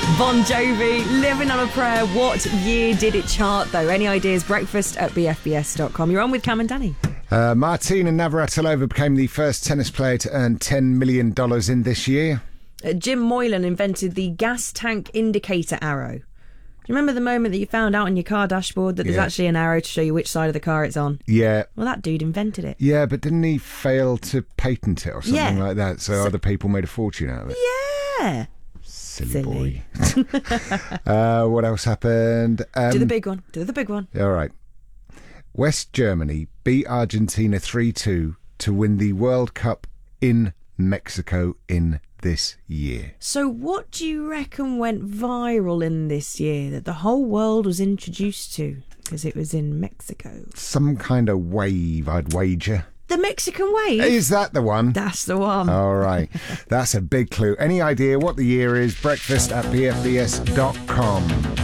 Bon Jovi, Living on a Prayer. What year did it chart, though? Any ideas? breakfast@bfbs.com. You're on with Cam and Danny. Martina Navratilova became the first tennis player to earn $10 million in this year. Jim Moylan invented the gas tank indicator arrow. Do you remember the moment that you found out on your car dashboard that there's actually an arrow to show you which side of the car it's on? Yeah. Well, that dude invented it. Yeah, but didn't he fail to patent it or something like that? So other people made a fortune out of it. Yeah. Silly boy. What else happened? Do the big one. Do the big one. All right. West Germany beat Argentina 3-2 to win the World Cup in Mexico in this year. So what do you reckon went viral in this year that the whole world was introduced to? Because it was in Mexico. Some kind of wave, I'd wager. The Mexican wave? Is that the one? That's the one. All right. That's a big clue. Any idea what the year is? breakfast@bfbs.com.